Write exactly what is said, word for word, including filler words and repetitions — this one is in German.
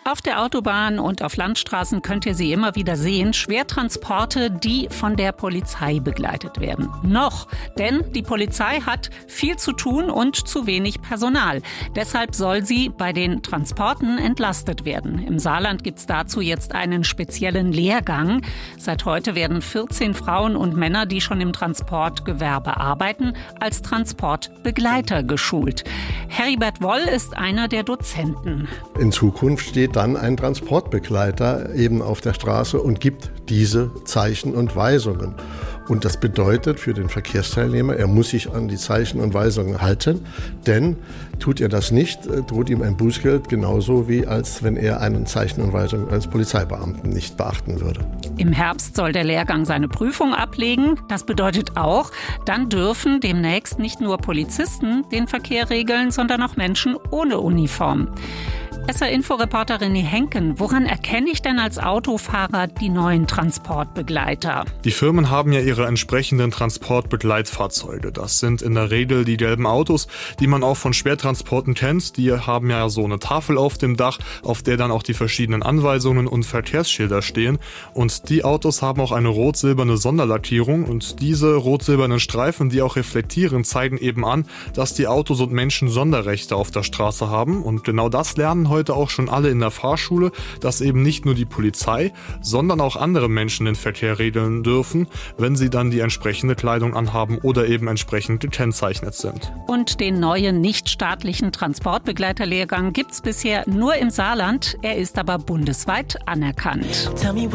Auf der Autobahn und auf Landstraßen könnt ihr sie immer wieder sehen. Schwertransporte, die von der Polizei begleitet werden. Noch, denn die Polizei hat viel zu tun und zu wenig Personal. Deshalb soll sie bei den Transporten entlastet werden. Im Saarland gibt es dazu jetzt einen speziellen Lehrgang. Seit heute werden vierzehn Frauen und Männer, die schon im Transportgewerbe arbeiten, als Transportbegleiter geschult. Heribert Woll ist einer der Dozenten. In Zukunft steht dann ein Transportbegleiter eben auf der Straße und gibt diese Zeichen und Weisungen. Und das bedeutet für den Verkehrsteilnehmer, er muss sich an die Zeichen und Weisungen halten, denn tut er das nicht, droht ihm ein Bußgeld, genauso wie als wenn er einen Zeichen und Weisungen als Polizeibeamten nicht beachten würde. Im Herbst soll der Lehrgang seine Prüfung ablegen. Das bedeutet auch, dann dürfen demnächst nicht nur Polizisten den Verkehr regeln, sondern auch Menschen ohne Uniform. S R-Info-Reporter René Henken, woran erkenne ich denn als Autofahrer die neuen Transportbegleiter? Die Firmen haben ja ihre entsprechenden Transportbegleitfahrzeuge. Das sind in der Regel die gelben Autos, die man auch von Schwertransporten kennt. Die haben ja so eine Tafel auf dem Dach, auf der dann auch die verschiedenen Anweisungen und Verkehrsschilder stehen. Und die Autos haben auch eine rot-silberne Sonderlackierung. Und diese rot-silbernen Streifen, die auch reflektieren, zeigen eben an, dass die Autos und Menschen Sonderrechte auf der Straße haben. Und genau das lernen heute heute auch schon alle in der Fahrschule, dass eben nicht nur die Polizei, sondern auch andere Menschen den Verkehr regeln dürfen, wenn sie dann die entsprechende Kleidung anhaben oder eben entsprechend gekennzeichnet sind. Und den neuen nichtstaatlichen Transportbegleiterlehrgang gibt es bisher nur im Saarland. Er ist aber bundesweit anerkannt.